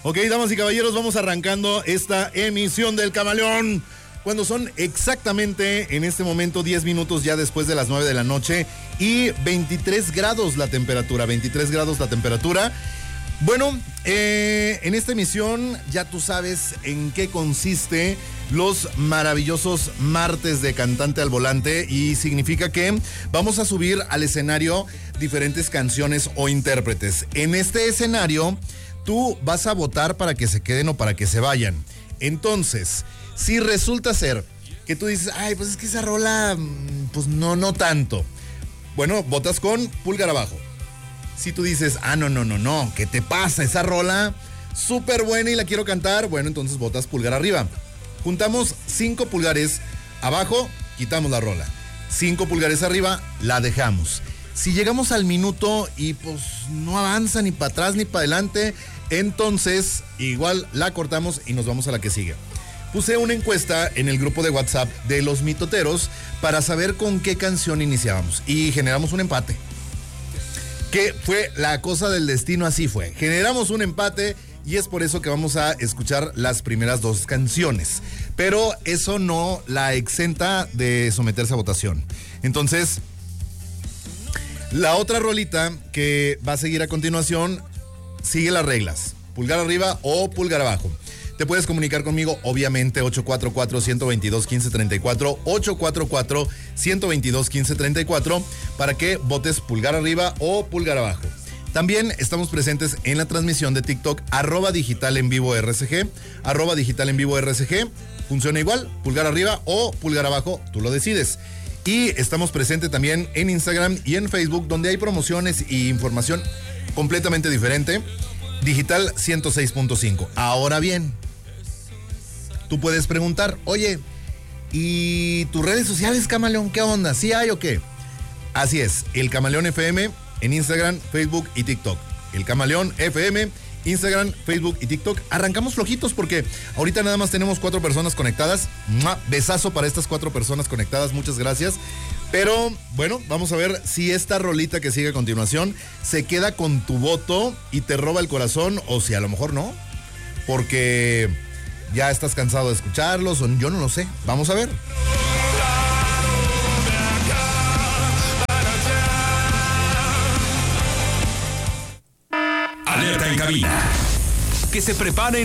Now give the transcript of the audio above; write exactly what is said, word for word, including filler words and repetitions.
Ok, damas y caballeros, vamos arrancando esta emisión del Camaleón. Cuando son exactamente en este momento diez minutos ya después de las nueve de la noche y veintitrés grados la temperatura, veintitrés grados la temperatura. Bueno, eh, en esta emisión ya tú sabes en qué consiste los maravillosos martes de Cantante al Volante, y significa que vamos a subir al escenario diferentes canciones o intérpretes. En este escenario tú vas a votar para que se queden o para que se vayan. Entonces, si resulta ser que tú dices, ay, pues es que esa rola, pues no, no tanto. Bueno, votas con pulgar abajo. Si tú dices, ah, no, no, no, no, ¿qué te pasa? Esa rola súper buena y la quiero cantar, bueno, entonces votas pulgar arriba. Juntamos cinco pulgares abajo, quitamos la rola. Cinco pulgares arriba, la dejamos. Si llegamos al minuto y pues no avanza ni para atrás ni para adelante, entonces igual la cortamos y nos vamos a la que sigue. Puse una encuesta en el grupo de WhatsApp de los mitoteros para saber con qué canción iniciábamos y generamos un empate. Que fue la cosa del destino, así fue. Generamos un empate y es por eso que vamos a escuchar las primeras dos canciones. Pero eso no la exenta de someterse a votación. Entonces, la otra rolita que va a seguir a continuación sigue las reglas. Pulgar arriba o pulgar abajo. Te puedes comunicar conmigo, obviamente, ocho cuatro cuatro, uno dos dos, uno cinco tres cuatro, ocho cuatro cuatro, uno dos dos, uno cinco tres cuatro, para que votes pulgar arriba o pulgar abajo. También estamos presentes en la transmisión de TikTok, arroba digital en vivo R C G, arroba digital en vivo R C G. Funciona igual, pulgar arriba o pulgar abajo, tú lo decides. Y estamos presentes también en Instagram y en Facebook, donde hay promociones y información completamente diferente. Digital ciento seis punto cinco. Ahora bien, tú puedes preguntar, oye, ¿y tus redes sociales, Camaleón, qué onda? ¿Sí hay o qué? Así es, el Camaleón F M en Instagram, Facebook y TikTok. El Camaleón F M, Instagram, Facebook y TikTok. Arrancamos flojitos porque ahorita nada más tenemos cuatro personas conectadas. ¡Mua! Besazo para estas cuatro personas conectadas, muchas gracias. Pero bueno, vamos a ver si esta rolita que sigue a continuación se queda con tu voto y te roba el corazón, o si a lo mejor no, porque ya estás cansado de escucharlos, o yo no lo sé. Vamos a ver. Alerta en cabina. Que se preparen